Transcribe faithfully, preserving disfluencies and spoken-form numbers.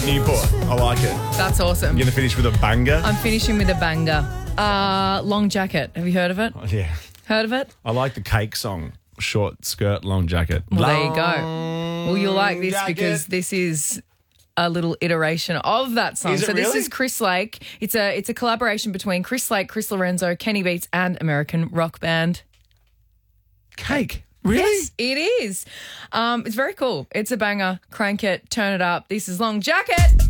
Newport. I like it. That's awesome. You're going to finish with a banger? I'm finishing with a banger. Uh, Long Jacket. Have you heard of it? Oh, yeah. Heard of it? I like the Cake song. Short skirt, long jacket. Well, long there you go. Well, you'll like this jacket. because this is a little iteration of that song. Is it so this really? is Chris Lake. It's a it's a collaboration between Chris Lake, Chris Lorenzo, Kenny Beats, and American rock band. Cake. Really? Yes, it is. Um, it's very cool. It's a banger. Crank it, turn it up. This is Long Jacket.